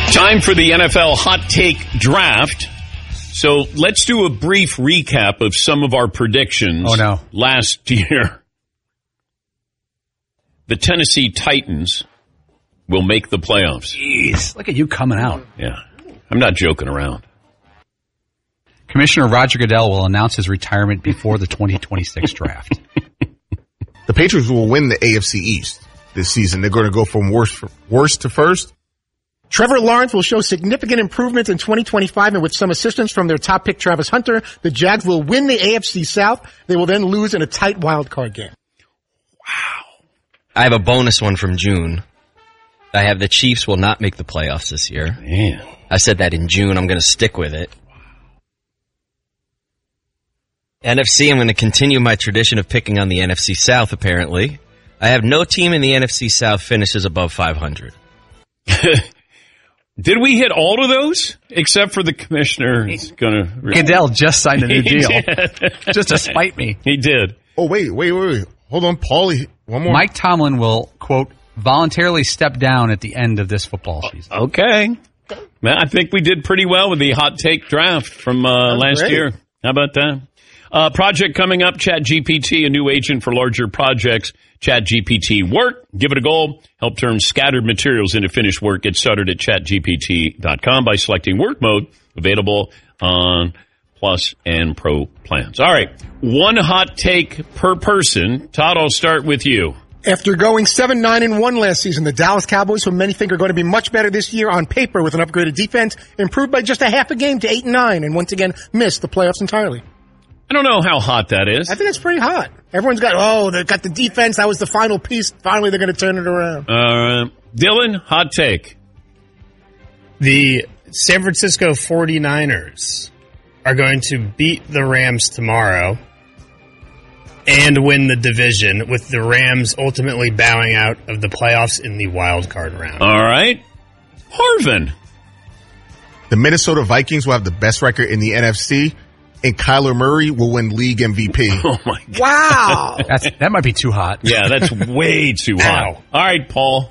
Time for the NFL Hot Take Draft. So let's do a brief recap of some of our predictions last year. The Tennessee Titans will make the playoffs. Jeez, look at you coming out. Yeah, I'm not joking around. Commissioner Roger Goodell will announce his retirement before the 2026 draft. The Patriots will win the AFC East this season. They're going to go from worst to first. Trevor Lawrence will show significant improvements in 2025, and with some assistance from their top pick, Travis Hunter, the Jags will win the AFC South. They will then lose in a tight wild card game. Wow. I have a bonus one from June. I have the Chiefs will not make the playoffs this year. Man. I said that in June. I'm going to stick with it. NFC, I'm going to continue my tradition of picking on the NFC South, apparently. I have no team in the NFC South finishes above 500. Did we hit all of those? Except for the commissioner. Goodell just signed a new deal. Just to spite me. He did. Oh, wait. Hold on, Paulie. One more. Mike Tomlin will, quote, voluntarily step down at the end of this football season. Okay. Man, I think we did pretty well with the hot take draft from last year. How about that? Project coming up, ChatGPT, a new agent for larger projects. ChatGPT Work. Give it a go. Help turn scattered materials into finished work. Get started at chatgpt.com by selecting work mode. Available on Plus and Pro plans. All right. One hot take per person. Todd, I'll start with you. After going 7-9-1 last season, the Dallas Cowboys, who many think are going to be much better this year on paper with an upgraded defense, improved by just a half a game to 8-9 and once again missed the playoffs entirely. I don't know how hot that is. I think it's pretty hot. Everyone's got, they've got the defense. That was the final piece. Finally, they're going to turn it around. Dylan, hot take. The San Francisco 49ers are going to beat the Rams tomorrow and win the division, with the Rams ultimately bowing out of the playoffs in the wild card round. All right. Harvin. The Minnesota Vikings will have the best record in the NFC, and Kyler Murray will win league MVP. Oh, my God. Wow. That might be too hot. Yeah, that's way too hot. All right, Paul.